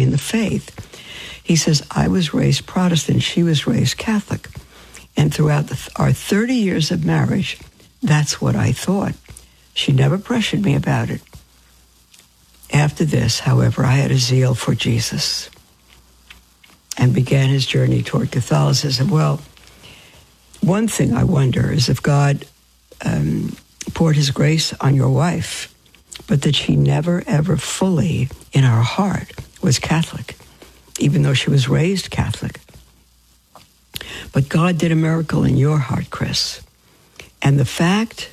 in the faith. He says, I was raised Protestant, she was raised Catholic. And throughout our 30 years of marriage, that's what I thought. She never pressured me about it. After this, however, I had a zeal for Jesus and began his journey toward Catholicism. Well, one thing I wonder is if God poured his grace on your wife, but that she never, ever fully in her heart was Catholic, even though she was raised Catholic. But God did a miracle in your heart, Chris. And the fact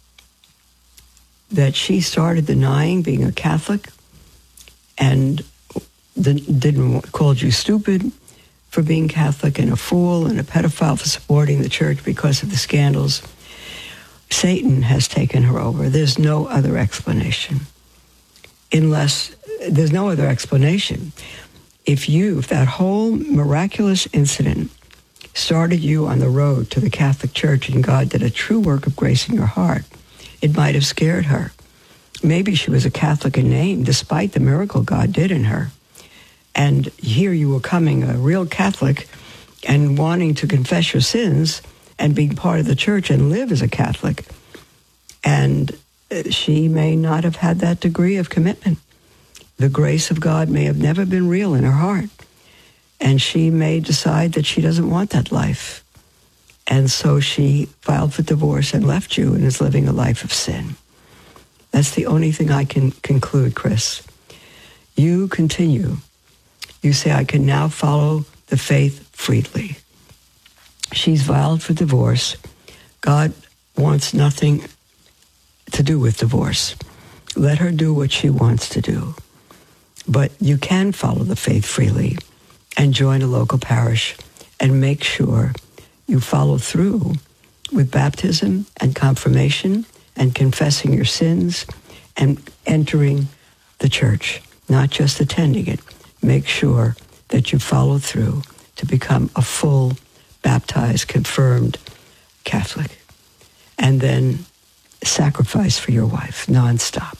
that she started denying being a Catholic and called you stupid for being Catholic and a fool and a pedophile for supporting the church because of the scandals, Satan has taken her over. There's no other explanation. There's no other explanation. If that whole miraculous incident started you on the road to the Catholic Church and God did a true work of grace in your heart, it might have scared her. Maybe she was a Catholic in name, despite the miracle God did in her. And here you were coming a real Catholic and wanting to confess your sins and being part of the church and live as a Catholic. And she may not have had that degree of commitment. The grace of God may have never been real in her heart. And she may decide that she doesn't want that life. And so she filed for divorce and left you and is living a life of sin. That's the only thing I can conclude, Chris. You continue. You say, I can now follow the faith freely. She's filed for divorce. God wants nothing to do with divorce. Let her do what she wants to do. But you can follow the faith freely and join a local parish and make sure you follow through with baptism and confirmation and confessing your sins and entering the church, not just attending it. Make sure that you follow through to become a full, baptized, confirmed Catholic. And then sacrifice for your wife, nonstop.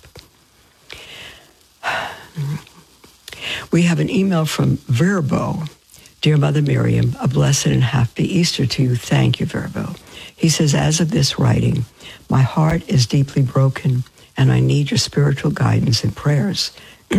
We have an email from Verbo. Dear Mother Miriam, a blessed and happy Easter to you. Thank you, Verbo. He says, as of this writing, my heart is deeply broken and I need your spiritual guidance and prayers.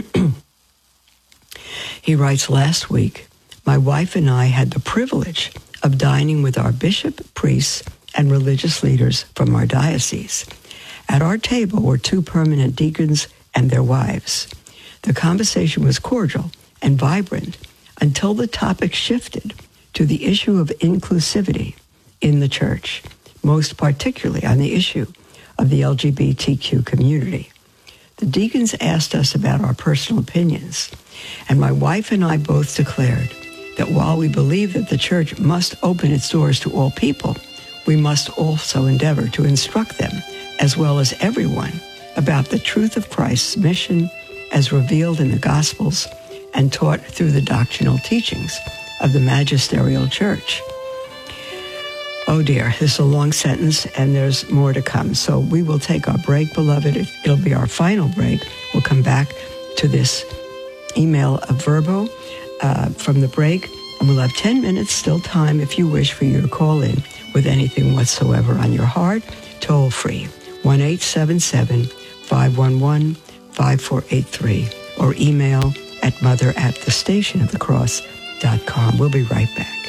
He writes, last week, my wife and I had the privilege of dining with our bishop, priests, and religious leaders from our diocese. At our table were 2 permanent deacons and their wives. The conversation was cordial and vibrant until the topic shifted to the issue of inclusivity in the church, most particularly on the issue of the LGBTQ community. The deacons asked us about our personal opinions, and my wife and I both declared that while we believe that the church must open its doors to all people, we must also endeavor to instruct them, as well as everyone, about the truth of Christ's mission as revealed in the Gospels and taught through the doctrinal teachings of the magisterial church. Oh dear, this is a long sentence and there's more to come. So we will take our break, beloved. It'll be our final break. We'll come back to this email of Verbo from the break, and we'll have 10 minutes still time if you wish for you to call in with anything whatsoever on your heart, toll free, 1-877-511-5483, or email at mother@thestationofthecross.com. We'll be right back.